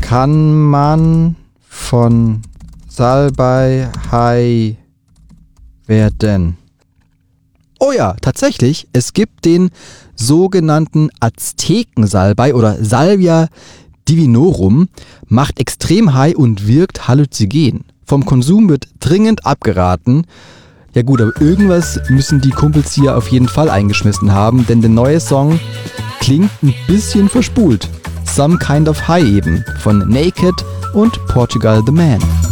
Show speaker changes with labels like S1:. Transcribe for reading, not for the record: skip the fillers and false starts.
S1: Kann man von Salbei high werden? Oh ja, tatsächlich, es gibt den sogenannten Aztekensalbei oder Salvia divinorum, macht extrem high und wirkt halluzinogen. Vom Konsum wird dringend abgeraten. Ja gut, aber irgendwas müssen die Kumpels hier auf jeden Fall eingeschmissen haben, denn der neue Song klingt ein bisschen verspult. Some Kind of High eben, von Naked und Portugal the Man.